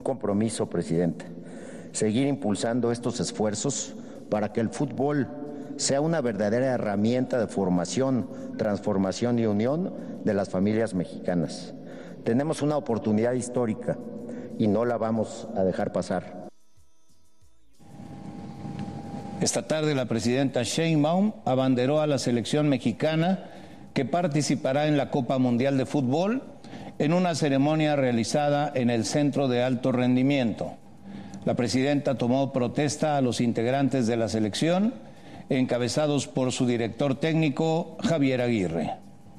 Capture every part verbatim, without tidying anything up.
compromiso, presidenta: seguir impulsando estos esfuerzos para que el fútbol sea una verdadera herramienta de formación, transformación y unión de las familias mexicanas. Tenemos una oportunidad histórica y no la vamos a dejar pasar. Esta tarde la presidenta Sheinbaum abanderó a la selección mexicana que participará en la Copa Mundial de Fútbol en una ceremonia realizada en el Centro de Alto Rendimiento. La presidenta tomó protesta a los integrantes de la selección, encabezados por su director técnico, Javier Aguirre.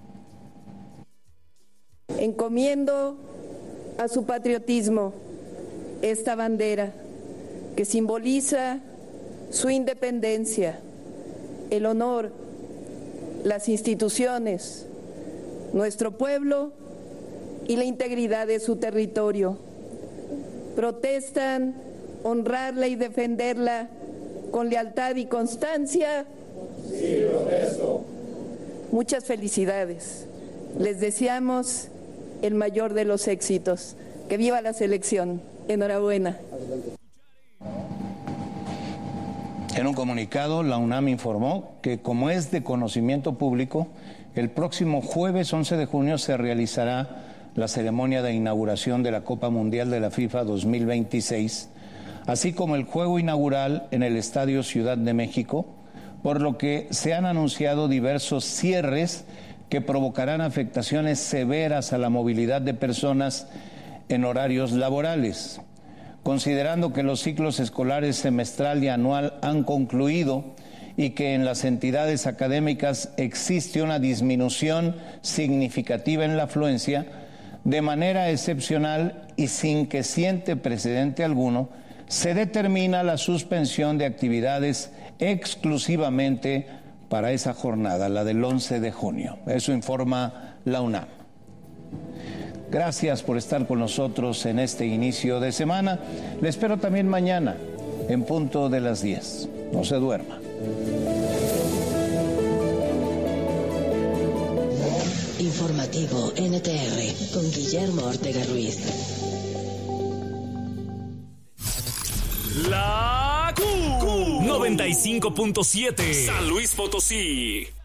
Encomiendo a su patriotismo esta bandera que simboliza su independencia, el honor, las instituciones, nuestro pueblo y la integridad de su territorio. Protestan honrarla y defenderla con lealtad y constancia. Sí, protesto. Muchas felicidades. Les deseamos el mayor de los éxitos. Que viva la selección. Enhorabuena. En un comunicado, la UNAM informó que, como es de conocimiento público, el próximo jueves once de junio se realizará la ceremonia de inauguración de la Copa Mundial de la FIFA dos mil veintiséis, así como el juego inaugural en el Estadio Ciudad de México, por lo que se han anunciado diversos cierres que provocarán afectaciones severas a la movilidad de personas en horarios laborales. Considerando que los ciclos escolares semestral y anual han concluido y que en las entidades académicas existe una disminución significativa en la afluencia, de manera excepcional y sin que siente precedente alguno, se determina la suspensión de actividades exclusivamente para esa jornada, la del once de junio. Eso informa la UNAM. Gracias por estar con nosotros en este inicio de semana. Le espero también mañana, en punto de las diez. No se duerma. Informativo N T R con Guillermo Ortega Ruiz. La Q noventa y cinco punto siete San Luis Potosí.